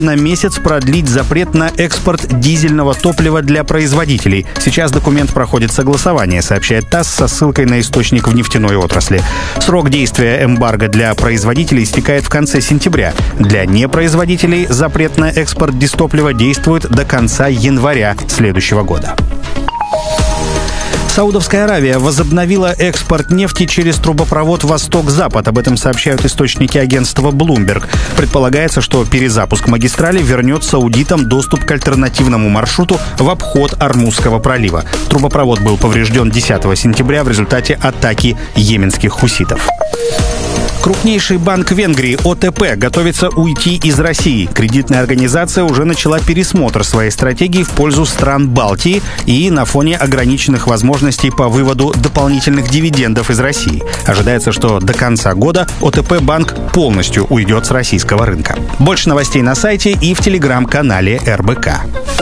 на месяц продлить запрет на экспорт дизельного топлива для производителей. Сейчас документ проходит согласование, сообщает ТАСС со ссылкой на источник в нефтяной отрасли. Срок действия эмбарго для производителей истекает в конце сентября. Для непроизводителей запрет на экспорт дистоплива действует до конца января следующего года. Саудовская Аравия возобновила экспорт нефти через трубопровод «Восток-Запад». Об этом сообщают источники агентства Bloomberg. Предполагается, что перезапуск магистрали вернет саудитам доступ к альтернативному маршруту в обход Ормузского пролива. Трубопровод был поврежден 10 сентября в результате атаки йеменских хуситов. Крупнейший банк Венгрии ОТП готовится уйти из России. Кредитная организация уже начала пересмотр своей стратегии в пользу стран Балтии и на фоне ограниченных возможностей по выводу дополнительных дивидендов из России. Ожидается, что до конца года ОТП банк полностью уйдет с российского рынка. Больше новостей на сайте и в телеграм-канале РБК.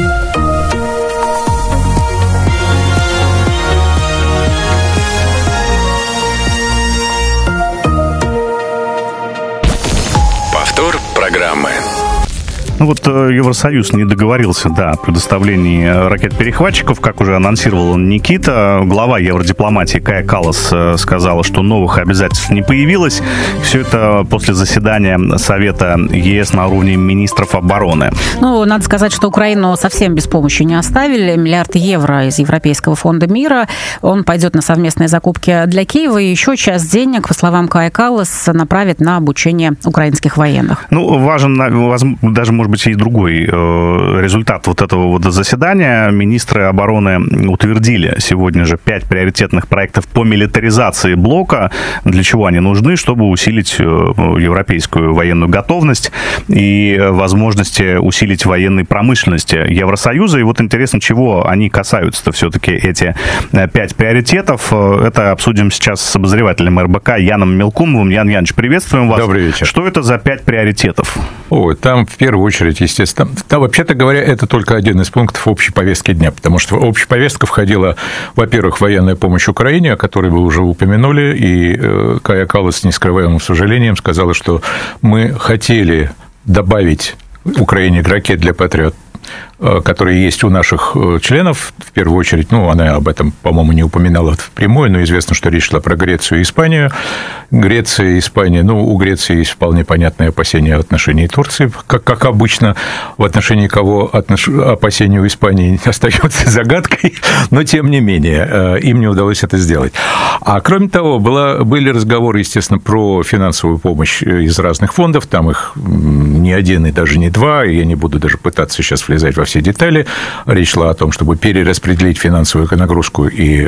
Программы. Евросоюз не договорился о предоставлении ракет-перехватчиков, как уже анонсировал Никита. Глава евродипломатии Кая Каллас сказала, что новых обязательств не появилось. Все это после заседания Совета ЕС на уровне министров обороны. Надо сказать, что Украину совсем без помощи не оставили. 1 миллиард евро из Европейского фонда мира. Он пойдет на совместные закупки для Киева. И еще часть денег, по словам Кая Каллас, направит на обучение украинских военных. Важен, даже, может быть, и другой результат этого заседания. Министры обороны утвердили сегодня же 5 приоритетных проектов по милитаризации блока. Для чего они нужны? Чтобы усилить европейскую военную готовность и возможности усилить военной промышленности Евросоюза. И интересно, чего они касаются-то все-таки, эти 5 приоритетов. Это обсудим сейчас с обозревателем РБК Яном Мелкумовым. Ян Янович, приветствуем вас. Добрый вечер. Что это за 5 приоритетов? Там в первую очередь, естественно, вообще-то говоря, это только один из пунктов общей повестки дня, потому что в общую повестку входила, во-первых, военная помощь Украине, о которой вы уже упомянули, и Кая Каллас с нескрываемым сожалением сказала, что мы хотели добавить Украине ракет для «Патриот», которые есть у наших членов, в первую очередь, она об этом, по-моему, не упоминала впрямую, но известно, что речь шла про Грецию и Испанию. Греция и Испания, у Греции есть вполне понятные опасения в отношении Турции, как обычно, в отношении кого опасения у Испании остается загадкой, но тем не менее, им не удалось это сделать. А кроме того, были разговоры, естественно, про финансовую помощь из разных фондов, там их не один и даже не два, и я не буду даже пытаться сейчас влезать во все детали. Речь шла о том, чтобы перераспределить финансовую нагрузку и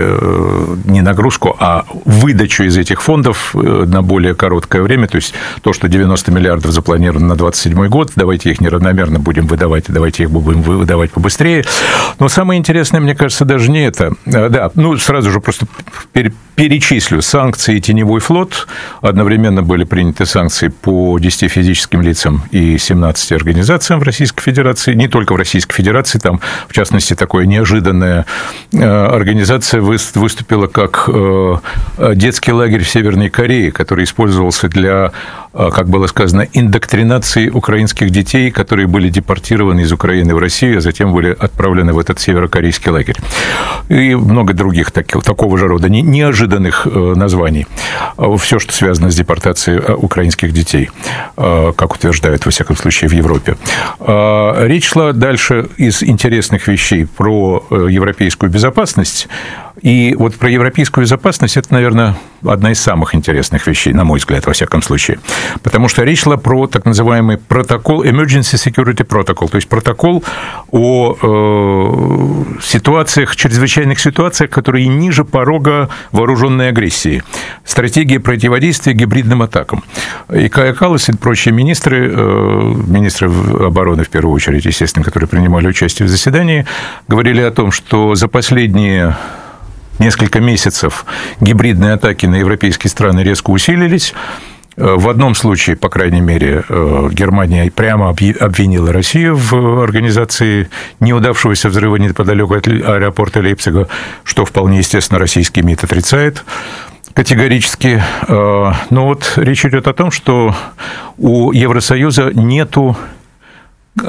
не нагрузку, а выдачу из этих фондов на более короткое время. То есть то, что 90 миллиардов запланировано на 2027 год, давайте их неравномерно будем выдавать, давайте их будем выдавать побыстрее. Но самое интересное, мне кажется, даже не это. Сразу же просто перечислю. Санкции и теневой флот. Одновременно были приняты санкции по 10 физическим лицам и 17 организациям в Российской Федерации. Не только в Российской Федерации, там, в частности, такая неожиданная организация выступила как детский лагерь в Северной Корее, который использовался для, как было сказано, индоктринации украинских детей, которые были депортированы из Украины в Россию, а затем были отправлены в этот северокорейский лагерь. И много других такого же рода неожиданных названий. Все, что связано с депортацией украинских детей, как утверждают, во всяком случае, в Европе. Речь шла дальше из интересных вещей про европейскую безопасность. И про европейскую безопасность это, наверное, одна из самых интересных вещей, на мой взгляд, во всяком случае. Потому что речь шла про так называемый протокол, Emergency Security Protocol, то есть протокол о ситуациях, чрезвычайных ситуациях, которые ниже порога вооруженной агрессии. Стратегия противодействия гибридным атакам. И Кая Каллас и прочие министры обороны, в первую очередь, естественно, которые принимали участие в заседании, говорили о том, что за последние несколько месяцев гибридные атаки на европейские страны резко усилились. В одном случае, по крайней мере, Германия прямо обвинила Россию в организации неудавшегося взрыва неподалеку от аэропорта Лейпцига, что вполне естественно российский МИД отрицает категорически. Но речь идет о том, что у Евросоюза нету